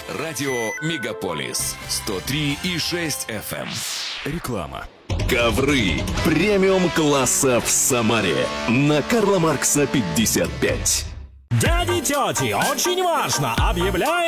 Радио Мегаполис 103,6 FM. Реклама. Ковры премиум класса в Самаре на Карла Маркса 55. Дяди, тети, очень важно! Объявляем